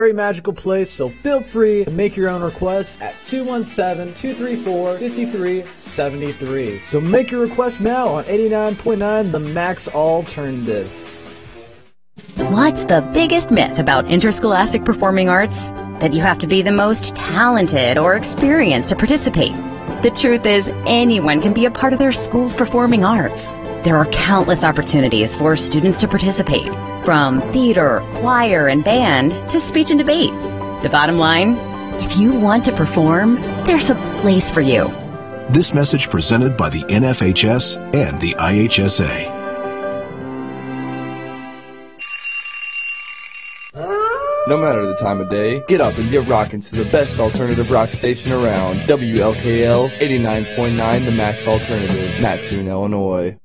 very magical place, so feel free to make your own requests at 217-234-5373. So make your request now on 89.9 The Max Alternative. What's the biggest myth about interscholastic performing arts? That you have to be the most talented or experienced to participate. The truth is, anyone can be a part of their school's performing arts. There are countless opportunities for students to participate, from theater, choir, and band to speech and debate. The bottom line, if you want to perform, there's a place for you. This message presented by the NFHS and the IHSA. No matter the time of day, get up and get rockin' to the best alternative rock station around. WLKL 89.9 The Max Alternative, Mattoon, Illinois.